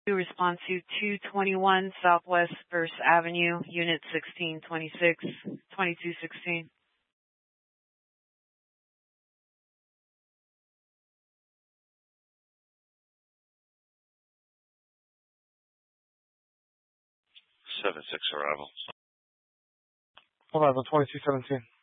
Response to 221 Southwest First Avenue, Unit 1626, 2216. Seven six arrival. Arrival 2217.